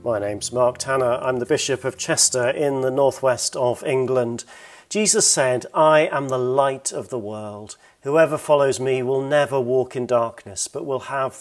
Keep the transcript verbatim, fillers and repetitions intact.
My name's Mark Tanner. I'm the Bishop of Chester in the northwest of England. Jesus said, "I am the light of the world. Whoever follows me will never walk in darkness, but will have